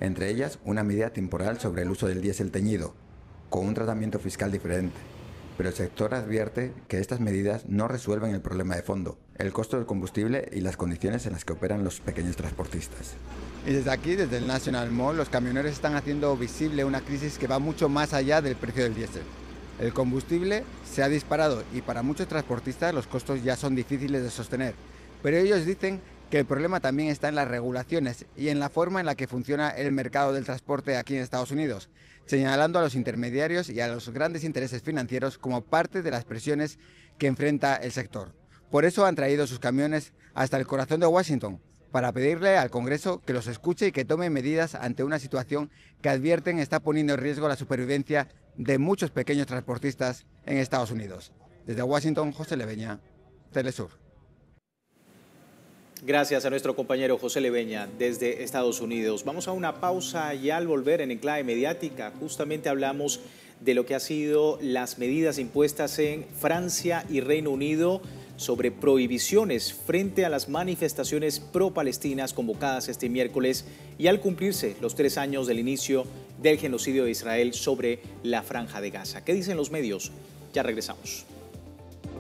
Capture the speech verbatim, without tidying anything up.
entre ellas una medida temporal sobre el uso del diésel teñido, con un tratamiento fiscal diferente. Pero el sector advierte que estas medidas no resuelven el problema de fondo, el costo del combustible y las condiciones en las que operan los pequeños transportistas. Y desde aquí, desde el National Mall, los camioneros están haciendo visible una crisis que va mucho más allá del precio del diésel. El combustible se ha disparado y para muchos transportistas los costos ya son difíciles de sostener, pero ellos dicen que el problema también está en las regulaciones y en la forma en la que funciona el mercado del transporte aquí en Estados Unidos, señalando a los intermediarios y a los grandes intereses financieros como parte de las presiones que enfrenta el sector. Por eso han traído sus camiones hasta el corazón de Washington, para pedirle al Congreso que los escuche y que tome medidas ante una situación que advierten está poniendo en riesgo la supervivencia de muchos pequeños transportistas en Estados Unidos. Desde Washington, José Leveña, Telesur. Gracias a nuestro compañero José Leveña desde Estados Unidos. Vamos a una pausa y al volver en Enclave Mediática justamente hablamos de lo que han sido las medidas impuestas en Francia y Reino Unido sobre prohibiciones frente a las manifestaciones pro-palestinas convocadas este miércoles y al cumplirse los tres años del inicio del genocidio de Israel sobre la Franja de Gaza. ¿Qué dicen los medios? Ya regresamos.